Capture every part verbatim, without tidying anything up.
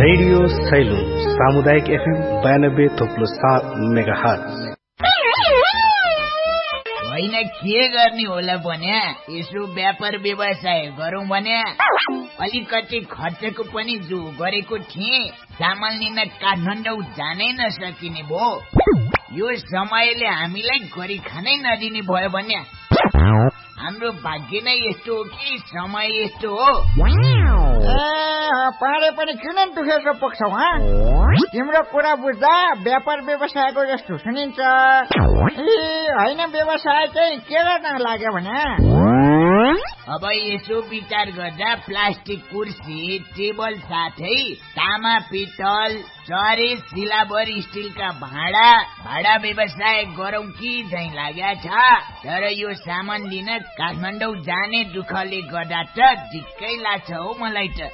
Radio salon सामुदायिक FM बयानब्बे थोप्लो सात मेगाहर्ज। होइन के गर्ने होला भने यसो व्यापार व्यवसाय गरौँ भने अलिकति खर्चको पनि जो गरेको थिएँ, सामान लिन काठमाडौँ जानै नसकिने भो। यो समयले हामीलाई गरी खानै नदिने भयो भने हाम्रो भाग्य नै यस्तो हो कि समय यस्तो हो। पारे पनि किन दुखेको पक्छौ? तिम्रो कुरा बुझ्दा व्यापार व्यवसायको जस्तो सुनिन्छ। होइन व्यवसाय चाहिँ के गर्न लाग्यो भने अब यसो विचार गर्दा प्लास्टिक कुर्सी टेबल साथै तामा पित्तल चरे सिलाबर स्टिलका भाँडा भाडा व्यवसाय गरौँ कि झैँ लाग्या छ। तर यो सामान लिन काठमाडौँ जाने दुःखले गर्दा त दिक्कै लाग्छ हौ मलाई त।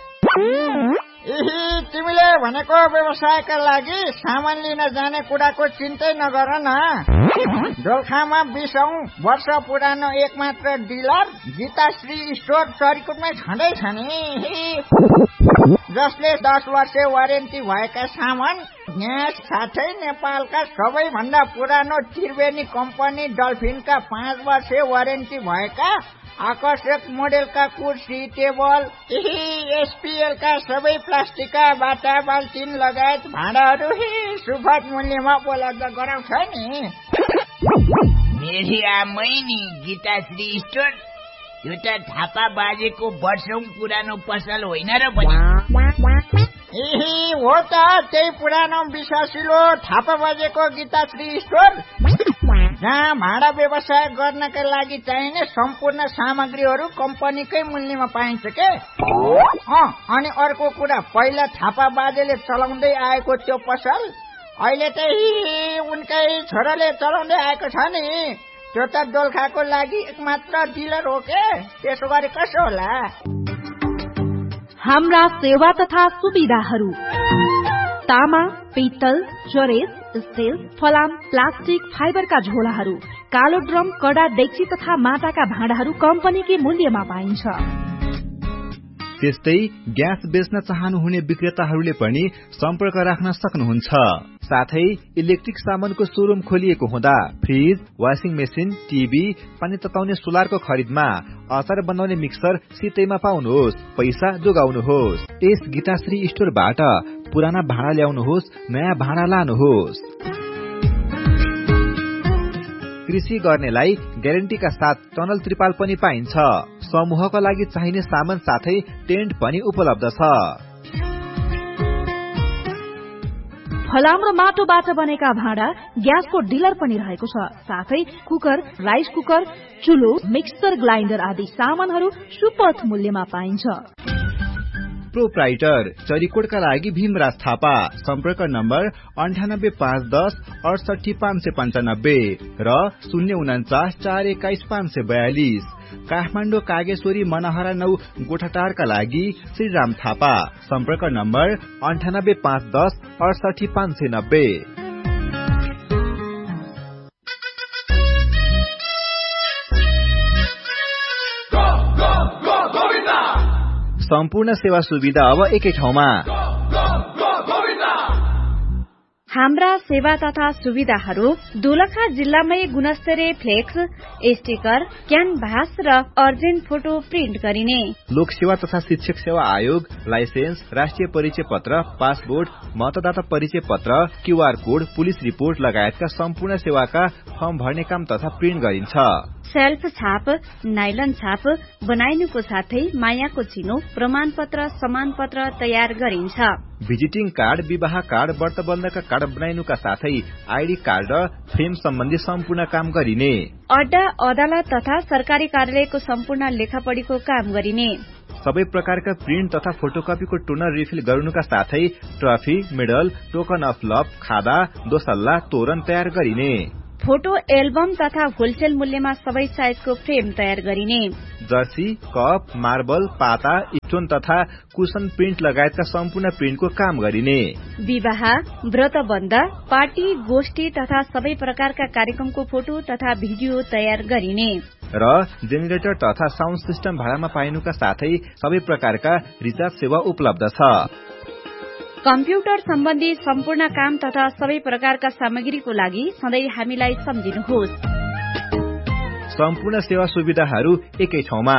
तिमीले भनेको व्यवसायका लागि सामान लिन जाने कुराको चिन्तै नगर न। दोलखामा बीसौं वर्ष पुरानो एक मात्र डिलर गीताश्री स्टोर चरीकोटमै छँदैछ नि, जसले दस वर्ष वारेन्टी भएका सामान ग्यास साथै नेपालका सबैभन्दा पुरानो त्रिवेणी कम्पनी डल्फिनका पाँच वर्ष वारेन्टी भएका आकर्षक मोडेलका कुर्सी टेबल एसपीएल का सबै प्लास्टिकका बाटा बाल्टिन लगायत भाँडाहरू सुपथ मूल्यमा उपलब्ध गराउँछ नि। मेरी आमै नि गीताश्री स्टोर, यो त थापा बाजेको वर्षौं पुरानो पसल होइन र बनी। हो त, त्यही पुरानो विश्वासिलो थापा बाजेको गीताश्री स्टोर, जहाँ भाडा व्यवसाय गर्नका लागि चाहिने सम्पूर्ण सामग्रीहरू कम्पनीकै मूल्यमा पाइन्छ के। अनि अर्को कुरा, पहिला थापा बाजेले चलाउँदै आएको त्यो पसल अहिले त उनकै छोराले चलाउँदै आएको छ नि। त्यो त दोलखाको लागि एकमात्र डिलर हो के, त्यसो गरे कसो होला? हाम्रा सेवा तथा सुविधाहरू तामा पित्तल चरेस स्टिल फलाम प्लास्टिक फाइबरका झोलाहरू, कालो ड्रम कडा डेक्ची तथा माटाका भाँडाहरू कम्पनीकै मूल्यमा पाइन्छ। त्यस्तै ग्यास बेच्न चाहनुहुने विक्रेताहरूले पनि सम्पर्क राख्न सक्नुहुन्छ। साथै इलेक्ट्रिक सामानको शोरूम खोलिएको हुँदा फ्रिज, वाशिङ मेसिन, टिभी, पानी तताउने सोलरको खरिदमा अचार बनाउने मिक्सर सितैमा पाउनुहोस्, पैसा जोगाउनुहोस्। यस गीताश्री स्टोरबाट पुराना भाँडा ल्याउनुहोस्, नयाँ भाँडा लानुहोस्। कृषि गर्नेलाई ग्यारेन्टीका साथ टनल त्रिपाल पनि पाइन्छ। समूहका लागि चाहिने सामान साथै टेन्ट पनि उपलब्ध छ। फलाम र माटोबाट बनेका भाँडा ग्यासको डिलर पनि रहेको छ। साथै cooker, rice cooker, चुलो, mixer grinder आदि सामानहरू सुपथ मूल्यमा पाइन्छ। प्रोप्राइटर चरीकोटका लागि भीमराज थापा, सम्पर्क नम्बर अन्ठानब्बे पाँच दस अडसठी पाँच सय पञ्चानब्बे र शून्य उन्चास चार एक्काइस पाँच सय बयालिस। काठमाडौँ कागेश्वरी मनहरा नौ गोठाटारका लागि श्रीराम थापा, सम्पर्क नम्बर अन्ठानब्बे पाँच दस अडसठी पाँच सय नब्बे। सम्पूर्ण सेवा सुविधा अब एकै ठाउँमा। हाम्रा सेवा तथा सुविधाहरू दोलखा जिल्लामै गुणस्तरीय फ्लेक्स, स्टिकर, क्यानभास र अर्जेन्ट फोटो प्रिन्ट गरिने, लोक सेवा तथा शिक्षक सेवा आयोग, लाइसेन्स, राष्ट्रिय परिचय पत्र, पासपोर्ट, मतदाता परिचय पत्र, क्यूआर कोड, पुलिस रिपोर्ट लगायतका सम्पूर्ण सेवाका फर्म भर्ने काम तथा प्रिन्ट गरिन्छ। सेल्फ छाप, नाइलन छाप बनाइनुको साथै मायाको चिनो, प्रमाण पत्र, समान पत्र तयार गरिन्छ। भिजिटिङ कार्ड, विवाह कार्ड, व्रतबन्धका कार्ड बनाइनुका साथै आइडी कार्ड र फ्रेम सम्बन्धी सम्पूर्ण काम गरिने। अड्डा, अदालत तथा सरकारी कार्यालयको सम्पूर्ण लेखापढीको काम गरिने। सबै प्रकारका प्रिन्ट तथा फोटोकपीको टोनर रिफिल गर्नुका साथै trophy, medal, token of love, खादा, दोसल्ला, तोरण तयार गरिने। फोटो एल्बम तथा होलसेल मूल्यमा सबै साइजको फ्रेम तयार गरिने। जर्सी, कप, मार्बल, पाता, स्टोन तथा कुशन प्रिन्ट लगायतका सम्पूर्ण प्रिन्टको काम गरिने। विवाह, व्रतबन्ध, पार्टी, गोष्ठी तथा सबै प्रकारका कार्यक्रमको फोटो तथा भिडियो तयार गरिने। र जेनेरेटर तथा साउन्ड सिस्टम भाडामा पाइनुका साथै सबै प्रकारका रिचार्ज सेवा उपलब्ध छ। कम्प्युटर सम्बन्धी सम्पूर्ण काम तथा सबै प्रकारका सामग्रीको लागि सधैँ हामीलाई सम्झिनुहोस्। सम्पूर्ण सेवा सुविधाहरू एकै ठाउँमा।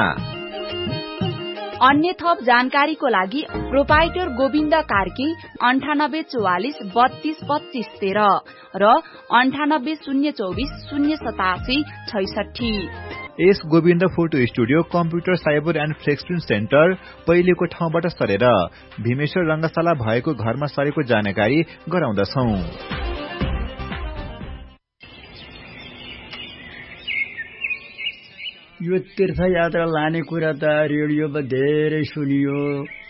अन्य थप जानकारीको लागि प्रोपाइटर गोविन्द कार्की अन्ठानब्बे चौवालिस बत्तीस पच्चीस तेह्र र अन्ठानब्बे शून्य चौबिस शून्य सतासी छैसठी। S Govind photo studio computer cyber and फ्लेक्सप्रिन्ट centre पहिलेको ठाउँबाट सरेर भीमेश्वर रंगशाला भएको घरमा सरेको जानकारी गराउँदछौ। यो तीर्थयात्रा लाने कुरा त रेडियोमा धेरै सुनियो।